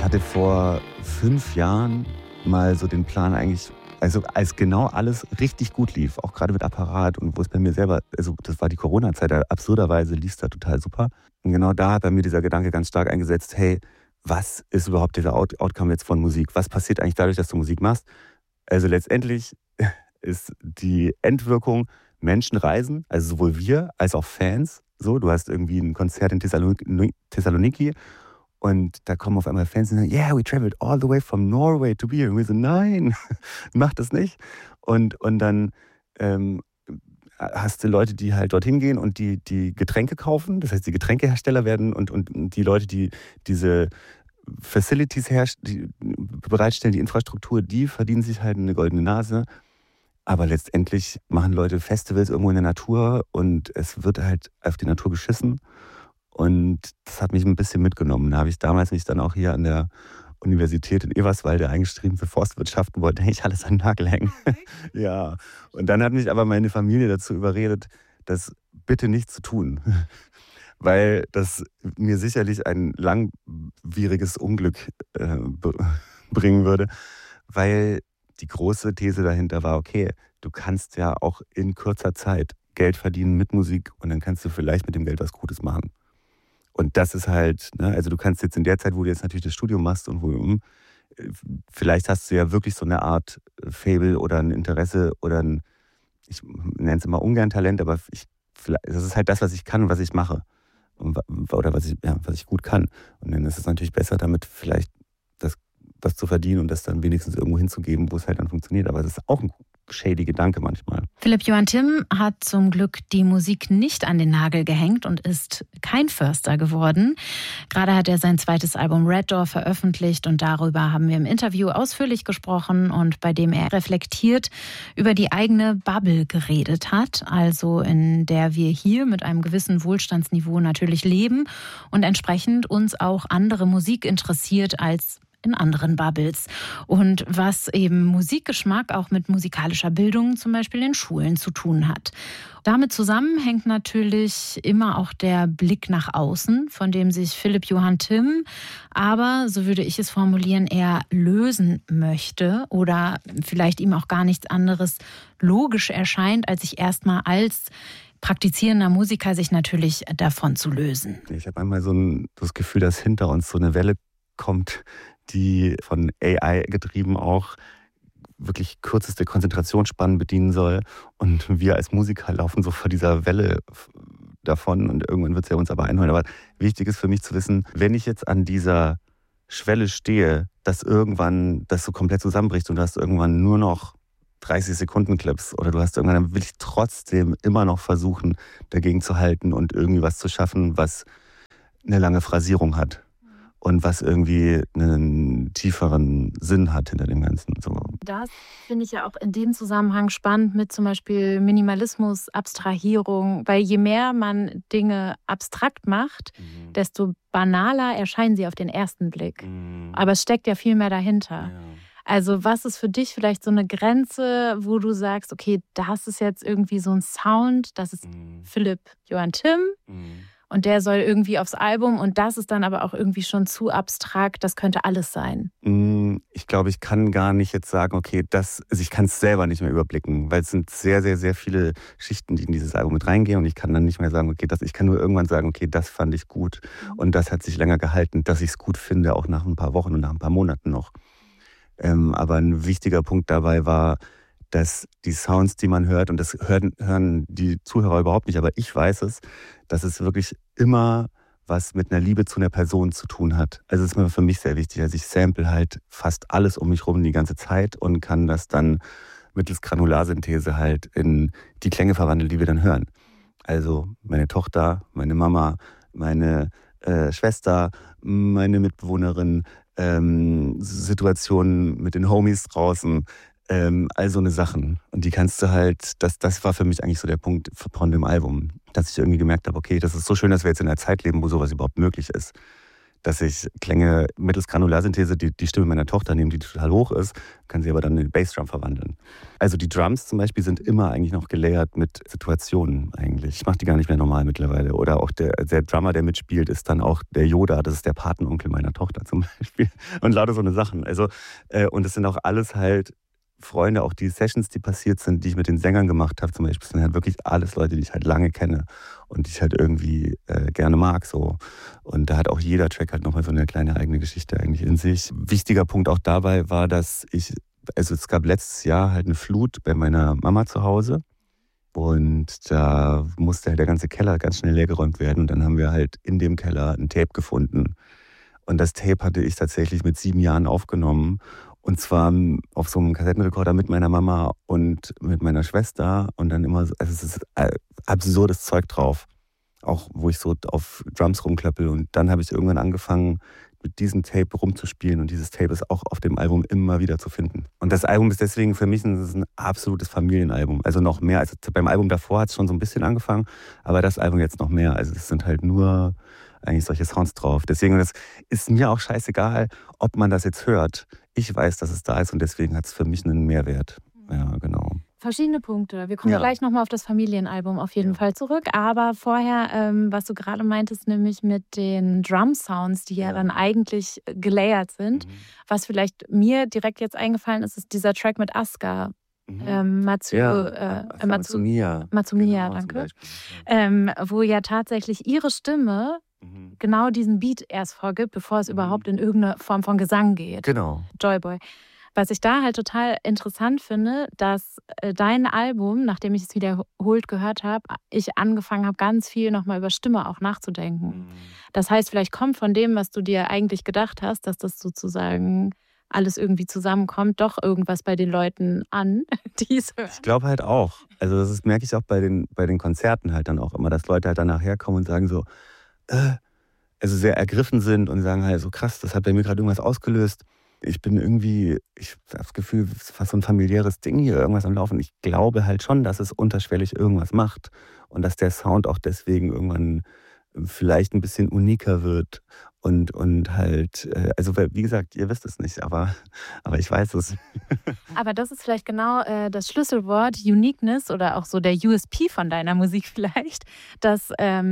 Ich hatte vor 5 Jahren mal so den Plan eigentlich, also als genau alles richtig gut lief, auch gerade mit Apparat und wo es bei mir selber, also das war die Corona-Zeit, absurderweise lief es da total super. Und genau da hat bei mir dieser Gedanke ganz stark eingesetzt, hey, was ist überhaupt dieser Outcome jetzt von Musik? Was passiert eigentlich dadurch, dass du Musik machst? Also letztendlich ist die Endwirkung, Menschen reisen, also sowohl wir als auch Fans. So, du hast irgendwie ein Konzert in Thessaloniki und da kommen auf einmal Fans und sagen, yeah, we traveled all the way from Norway to be here. Und wir so, nein, mach das nicht. Und dann hast du Leute, die halt dorthin gehen und die Getränke kaufen. Das heißt, die Getränkehersteller werden und die Leute, die diese Facilities die bereitstellen, die Infrastruktur, die verdienen sich halt eine goldene Nase. Aber letztendlich machen Leute Festivals irgendwo in der Natur und es wird halt auf die Natur geschissen. Und das hat mich ein bisschen mitgenommen. Da habe ich damals mich dann auch hier an der Universität in Eberswalde eingeschrieben für Forstwirtschaft und wollte eigentlich alles an den Nagel hängen. Ja. Und dann hat mich aber meine Familie dazu überredet, das bitte nicht zu tun. Weil das mir sicherlich ein langwieriges Unglück bringen würde. Weil die große These dahinter war, okay, du kannst ja auch in kurzer Zeit Geld verdienen mit Musik und dann kannst du vielleicht mit dem Geld was Gutes machen. Und das ist halt, ne, also du kannst jetzt in der Zeit, wo du jetzt natürlich das Studium machst und vielleicht hast du ja wirklich so eine Art Faible oder ein Interesse oder ich nenne es immer ungern Talent, aber das ist halt das, was ich kann und was ich mache. Oder was ich gut kann. Und dann ist es natürlich besser, damit vielleicht was zu verdienen und das dann wenigstens irgendwo hinzugeben, wo es halt dann funktioniert. Aber das ist auch ein shady Gedanke manchmal. Philipp Johann Timm hat zum Glück die Musik nicht an den Nagel gehängt und ist kein Förster geworden. Gerade hat er sein zweites Album Red Door veröffentlicht und darüber haben wir im Interview ausführlich gesprochen und bei dem er reflektiert über die eigene Bubble geredet hat, also in der wir hier mit einem gewissen Wohlstandsniveau natürlich leben und entsprechend uns auch andere Musik interessiert als in anderen Bubbles. Und was eben Musikgeschmack auch mit musikalischer Bildung zum Beispiel in Schulen zu tun hat. Damit zusammen hängt natürlich immer auch der Blick nach außen, von dem sich Philipp Johann Timm, aber, so würde ich es formulieren, eher lösen möchte oder vielleicht ihm auch gar nichts anderes logisch erscheint, als sich erstmal als praktizierender Musiker sich natürlich davon zu lösen. Ich habe einmal das Gefühl, dass hinter uns so eine Welle kommt, die von AI getrieben auch wirklich kürzeste Konzentrationsspannen bedienen soll. Und wir als Musiker laufen so vor dieser Welle davon und irgendwann wird es ja uns aber einholen. Aber wichtig ist für mich zu wissen, wenn ich jetzt an dieser Schwelle stehe, dass irgendwann das so komplett zusammenbricht und du hast irgendwann nur noch 30 Sekunden Clips oder du hast irgendwann, dann will ich trotzdem immer noch versuchen, dagegen zu halten und irgendwie was zu schaffen, was eine lange Phrasierung hat. Und was irgendwie einen tieferen Sinn hat hinter dem Ganzen. So. Das finde ich ja auch in dem Zusammenhang spannend mit zum Beispiel Minimalismus, Abstrahierung. Weil je mehr man Dinge abstrakt macht, desto banaler erscheinen sie auf den ersten Blick. Aber es steckt ja viel mehr dahinter. Ja. Also was ist für dich vielleicht so eine Grenze, wo du sagst, okay, das ist jetzt irgendwie so ein Sound, das ist Philipp Johann Timm. Und der soll irgendwie aufs Album und das ist dann aber auch irgendwie schon zu abstrakt, das könnte alles sein. Ich glaube, ich kann gar nicht jetzt sagen, okay, ich kann es selber nicht mehr überblicken, weil es sind sehr, sehr, sehr viele Schichten, die in dieses Album mit reingehen und ich kann dann nicht mehr sagen, okay, ich kann nur irgendwann sagen, okay, das fand ich gut und das hat sich länger gehalten, dass ich es gut finde, auch nach ein paar Wochen und nach ein paar Monaten noch. Aber ein wichtiger Punkt dabei war, dass die Sounds, die man hört, und das hören die Zuhörer überhaupt nicht, aber ich weiß es, dass es wirklich immer was mit einer Liebe zu einer Person zu tun hat. Also es ist mir für mich sehr wichtig. Also ich sample halt fast alles um mich rum die ganze Zeit und kann das dann mittels Granularsynthese halt in die Klänge verwandeln, die wir dann hören. Also meine Tochter, meine Mama, meine Schwester, meine Mitbewohnerin, Situationen mit den Homies draußen, all so eine Sachen. Und die kannst du halt, das war für mich eigentlich so der Punkt von dem Album, dass ich irgendwie gemerkt habe, okay, das ist so schön, dass wir jetzt in einer Zeit leben, wo sowas überhaupt möglich ist. dass ich Klänge mittels Granularsynthese die Stimme meiner Tochter nehme, die total hoch ist, kann sie aber dann in den Bassdrum verwandeln. Also die Drums zum Beispiel sind immer eigentlich noch gelayert mit Situationen eigentlich. Ich mache die gar nicht mehr normal mittlerweile. Oder auch der Drummer, der mitspielt, ist dann auch der Yoda, das ist der Patenonkel meiner Tochter zum Beispiel. Und lauter so eine Sachen. Also, und es sind auch alles halt Freunde, auch die Sessions, die passiert sind, die ich mit den Sängern gemacht habe, zum Beispiel, sind halt wirklich alles Leute, die ich halt lange kenne und die ich halt irgendwie gerne mag. So. Und da hat auch jeder Track halt nochmal so eine kleine eigene Geschichte eigentlich in sich. Wichtiger Punkt auch dabei war, dass es gab letztes Jahr halt eine Flut bei meiner Mama zu Hause und da musste halt der ganze Keller ganz schnell leergeräumt werden und dann haben wir halt in dem Keller ein Tape gefunden. Und das Tape hatte ich tatsächlich mit 7 Jahren aufgenommen. Und zwar auf so einem Kassettenrekorder mit meiner Mama und mit meiner Schwester. Und dann immer, also es ist absurdes Zeug drauf. Auch wo ich so auf Drums rumklappel. Und dann habe ich irgendwann angefangen, mit diesem Tape rumzuspielen. Und dieses Tape ist auch auf dem Album immer wieder zu finden. Und das Album ist deswegen für mich ein absolutes Familienalbum. Also noch mehr. Also beim Album davor hat es schon so ein bisschen angefangen. Aber das Album jetzt noch mehr. Also es sind halt nur eigentlich solche Sounds drauf. Deswegen das ist mir auch scheißegal, ob man das jetzt hört. Ich weiß, dass es da ist und deswegen hat es für mich einen Mehrwert. Ja, genau. Verschiedene Punkte. Wir kommen gleich nochmal auf das Familienalbum auf jeden Fall zurück. Aber vorher, was du gerade meintest, nämlich mit den Drum-Sounds, die ja dann eigentlich gelayert sind. Was vielleicht mir direkt jetzt eingefallen ist, ist dieser Track mit Asuka. Matsumiya. Matsumiya, danke. Wo ja tatsächlich ihre Stimme genau diesen Beat erst vorgibt, bevor es überhaupt in irgendeine Form von Gesang geht. Genau. Joyboy. Was ich da halt total interessant finde, dass dein Album, nachdem ich es wiederholt gehört habe, ich angefangen habe, ganz viel nochmal über Stimme auch nachzudenken. Das heißt, vielleicht kommt von dem, was du dir eigentlich gedacht hast, dass das sozusagen alles irgendwie zusammenkommt, doch irgendwas bei den Leuten an, die es hören. Ich glaube halt auch. Also das merke ich auch bei den Konzerten halt dann auch immer, dass Leute halt danach herkommen und sagen so, also sehr ergriffen sind und sagen halt so krass, das hat bei mir gerade irgendwas ausgelöst. Ich habe das Gefühl, es ist fast so ein familiäres Ding hier, irgendwas am Laufen. Ich glaube halt schon, dass es unterschwellig irgendwas macht und dass der Sound auch deswegen irgendwann vielleicht ein bisschen uniker wird und halt, also wie gesagt, ihr wisst es nicht, aber ich weiß es. Aber das ist vielleicht genau das Schlüsselwort, Uniqueness oder auch so der USP von deiner Musik vielleicht, dass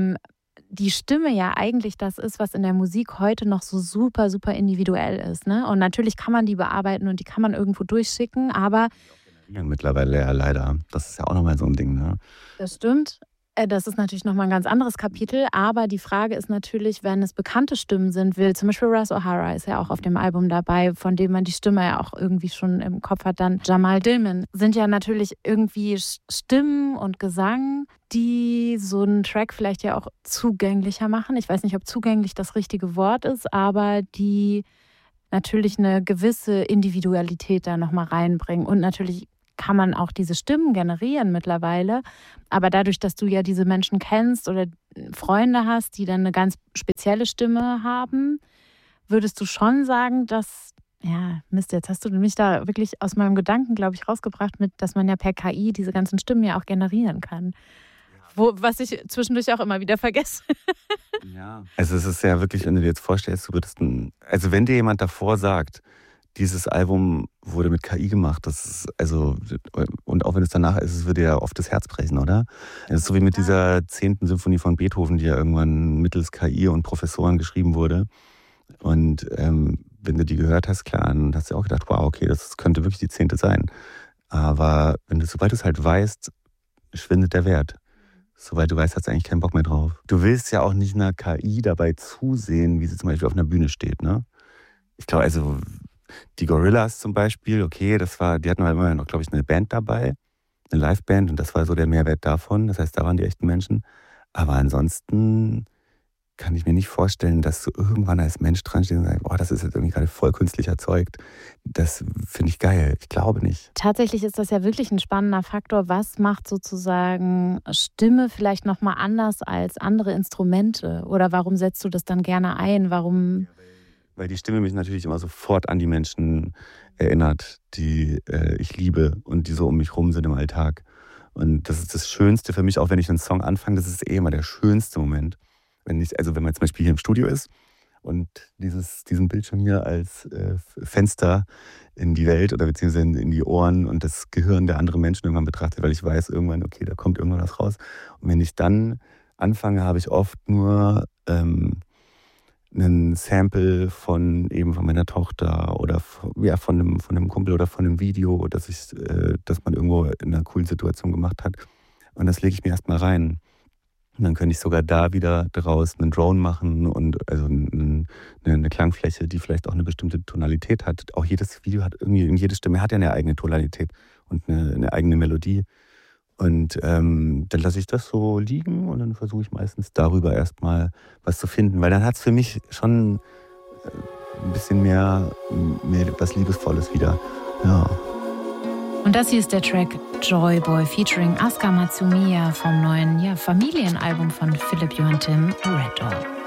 die Stimme ja eigentlich das ist, was in der Musik heute noch so super, super individuell ist. Ne? Und natürlich kann man die bearbeiten und die kann man irgendwo durchschicken, aber... Mittlerweile ja leider. Das ist ja auch nochmal so ein Ding. Ne? Das stimmt. Das ist natürlich nochmal ein ganz anderes Kapitel, aber die Frage ist natürlich, wenn es bekannte Stimmen sind, zum Beispiel Ras O'Hara ist ja auch auf dem Album dabei, von dem man die Stimme ja auch irgendwie schon im Kopf hat, dann Jamal Dillman, sind ja natürlich irgendwie Stimmen und Gesang, die so einen Track vielleicht ja auch zugänglicher machen. Ich weiß nicht, ob zugänglich das richtige Wort ist, aber die natürlich eine gewisse Individualität da nochmal reinbringen und natürlich kann man auch diese Stimmen generieren mittlerweile. Aber dadurch, dass du ja diese Menschen kennst oder Freunde hast, die dann eine ganz spezielle Stimme haben, würdest du schon sagen, dass, ja, Mist, jetzt hast du mich da wirklich aus meinem Gedanken, glaube ich, rausgebracht, dass man ja per KI diese ganzen Stimmen ja auch generieren kann. Was ich zwischendurch auch immer wieder vergesse. Ja. Also es ist ja wirklich, wenn du dir jetzt vorstellst, also wenn dir jemand davor sagt, dieses Album wurde mit KI gemacht, und auch wenn es danach ist, es würde ja oft das Herz brechen, oder? Das ist so wie mit dieser 10. Symphonie von Beethoven, die ja irgendwann mittels KI und Professoren geschrieben wurde. Und wenn du die gehört hast, klar, dann hast du auch gedacht, wow, okay, das könnte wirklich die 10. sein. Aber sobald du es halt weißt, schwindet der Wert. Soweit du weißt, hast du eigentlich keinen Bock mehr drauf. Du willst ja auch nicht einer KI dabei zusehen, wie sie zum Beispiel auf einer Bühne steht, ne? Ich glaube, also die Gorillaz zum Beispiel, okay, die hatten halt immer noch, glaube ich, eine Band dabei, eine Liveband, und das war so der Mehrwert davon. Das heißt, da waren die echten Menschen. Aber ansonsten kann ich mir nicht vorstellen, dass du irgendwann als Mensch dran stehst und sagst, boah, das ist jetzt irgendwie gerade voll künstlich erzeugt. Das finde ich geil. Ich glaube nicht. Tatsächlich ist das ja wirklich ein spannender Faktor. Was macht sozusagen Stimme vielleicht nochmal anders als andere Instrumente? Oder warum setzt du das dann gerne ein? Warum... Weil die Stimme mich natürlich immer sofort an die Menschen erinnert, die ich liebe und die so um mich rum sind im Alltag. Und das ist das Schönste für mich, auch wenn ich einen Song anfange, das ist immer der schönste Moment. Wenn man zum Beispiel hier im Studio ist und diesen Bildschirm hier als Fenster in die Welt oder beziehungsweise in die Ohren und das Gehirn der anderen Menschen irgendwann betrachtet, weil ich weiß irgendwann, okay, da kommt irgendwann was raus. Und wenn ich dann anfange, habe ich oft nur einen Sample von meiner Tochter oder von einem Kumpel oder von einem Video, das man irgendwo in einer coolen Situation gemacht hat. Und das lege ich mir erstmal rein. Und dann könnte ich sogar da wieder draus einen Drone machen und also eine Klangfläche, die vielleicht auch eine bestimmte Tonalität hat. Auch jedes Video hat irgendwie, jede Stimme hat ja eine eigene Tonalität und eine eigene Melodie. Und dann lasse ich das so liegen und dann versuche ich meistens darüber erstmal was zu finden. Weil dann hat es für mich schon ein bisschen mehr was Liebesvolles wieder. Ja. Und das hier ist der Track Joy Boy featuring Asuka Matsumiya vom neuen Familienalbum von Philipp Joachim, Red Door.